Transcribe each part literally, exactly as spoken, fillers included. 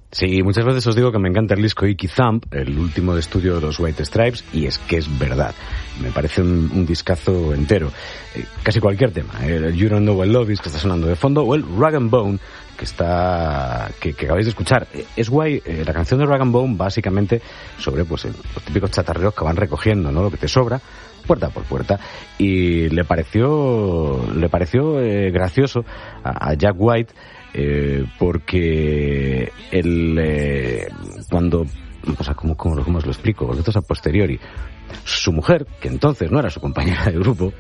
Sí, muchas veces os digo que me encanta el disco Icky Thump, el último de estudio de los White Stripes, y es que es verdad. Me parece un, un discazo entero. Eh, casi cualquier tema. El You Don't Know What Love Is, que está sonando de fondo, o el Rag and Bone, que está que, que acabáis de escuchar. Es guay, eh, la canción de Rag and Bone, básicamente, sobre pues eh, los típicos chatarreros que van recogiendo, ¿no?, lo que te sobra, puerta por puerta. Y le pareció, le pareció eh, gracioso a, a Jack White, Eh, porque él eh, cuando o sea, ¿cómo, cómo, cómo os lo explico? Porque esto es a posteriori. Su mujer, que entonces no era su compañera de grupo,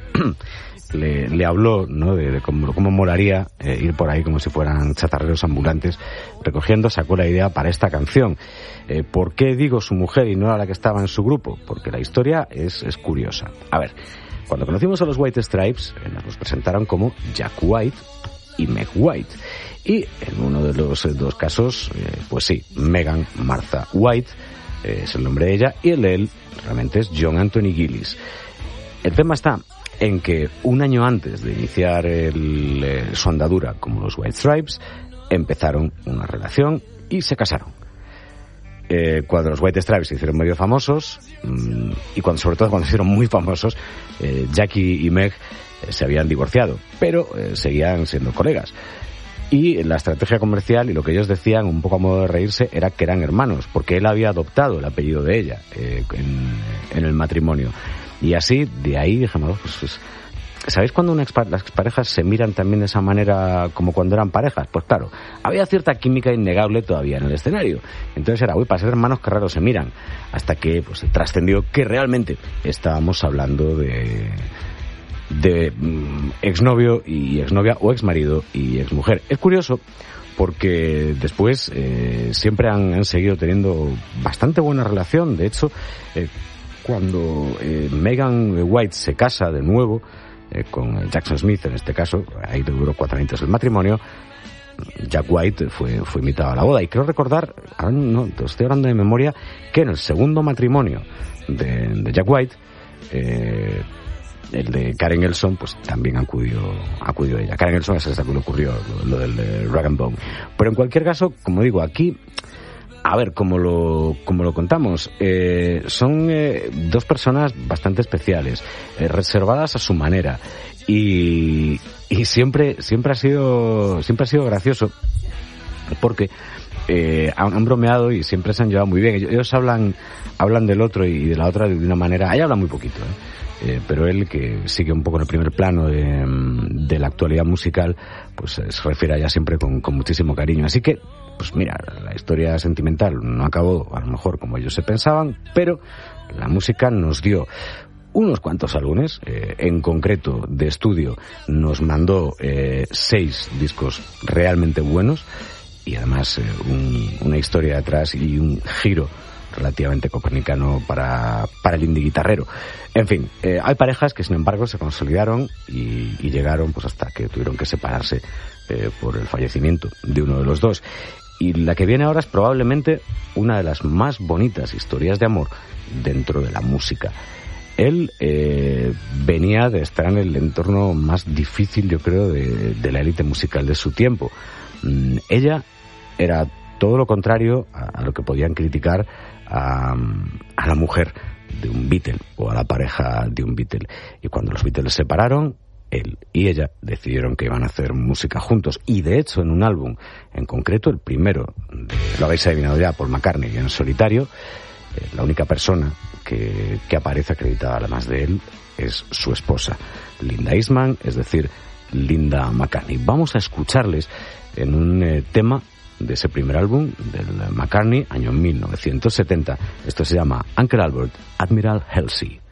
le, le habló, ¿no?, de, de cómo, cómo molaría eh, ir por ahí como si fueran chatarreros ambulantes recogiendo. Sacó la idea para esta canción. Eh, ¿Por qué digo su mujer y no era la que estaba en su grupo? Porque la historia es, es curiosa. A ver, cuando conocimos a los White Stripes, eh, nos los presentaron como Jack White y Meg White. Y en uno de los eh, dos casos, eh, pues sí, Megan Martha White eh, es el nombre de ella, y el de él realmente es John Anthony Gillis. El tema está en que un año antes de iniciar el, eh, su andadura como los White Stripes, empezaron una relación y se casaron. Eh, cuando los White Stripes se hicieron medio famosos, mmm, y cuando sobre todo cuando se hicieron muy famosos, eh, Jackie y Meg eh, se habían divorciado, pero eh, seguían siendo colegas. Y la estrategia comercial y lo que ellos decían, un poco a modo de reírse, era que eran hermanos, porque él había adoptado el apellido de ella eh, en, en el matrimonio. Y así, de ahí, dijimos, pues, pues ¿sabéis cuando una expa- las parejas se miran también de esa manera como cuando eran parejas? Pues claro, había cierta química innegable todavía en el escenario. Entonces era, uy, para ser hermanos, qué raro se miran. Hasta que pues trascendió que realmente estábamos hablando de... de mm, exnovio y exnovia, o exmarido y exmujer. Es curioso porque después eh, siempre han, han seguido teniendo bastante buena relación. De hecho, eh, cuando eh, Megan White se casa de nuevo eh, con Jackson Smith, en este caso, ahí duró cuatro años el matrimonio, Jack White fue, fue invitado a la boda. Y creo recordar, ahora no, estoy hablando de memoria, que en el segundo matrimonio de, de Jack White, eh, el de Karen Elson, pues también acudió acudió ella. Karen Elson es esa que le ocurrió lo, lo del de Rag and Bone. Pero en cualquier caso, como digo, aquí, a ver, como lo como lo contamos, eh, son eh, dos personas bastante especiales, eh, reservadas a su manera, y y siempre siempre ha sido siempre ha sido gracioso porque eh, han, han bromeado y siempre se han llevado muy bien. Ellos, ellos hablan hablan del otro y de la otra de una manera, ella habla muy poquito, ¿eh? Eh, pero él, que sigue un poco en el primer plano de, de la actualidad musical, pues eh, se refiere a ella siempre con, con muchísimo cariño. Así que, pues mira, la historia sentimental no acabó a lo mejor como ellos se pensaban, pero la música nos dio unos cuantos álbumes, eh, en concreto de estudio nos mandó eh, seis discos realmente buenos, y además eh, un, una historia detrás y un giro relativamente copernicano para, para el indie guitarrero. En fin, eh, hay parejas que sin embargo se consolidaron y, y llegaron pues hasta que tuvieron que separarse eh, por el fallecimiento de uno de los dos. Y la que viene ahora es probablemente una de las más bonitas historias de amor dentro de la música. Él eh, venía de estar en el entorno más difícil, yo creo, de, de la élite musical de su tiempo. Mm, ella era todo lo contrario a, a lo que podían criticar a, a la mujer de un Beatle o a la pareja de un Beatle. Y cuando los Beatles se separaron, él y ella decidieron que iban a hacer música juntos. Y de hecho, en un álbum en concreto, el primero, de, lo habéis adivinado ya, Paul McCartney en solitario, eh, la única persona que, que aparece acreditada además de él es su esposa, Linda Eastman, es decir, Linda McCartney. Vamos a escucharles en un eh, tema de ese primer álbum del McCartney, año mil novecientos setenta. Esto se llama Uncle Albert, Admiral Halsey.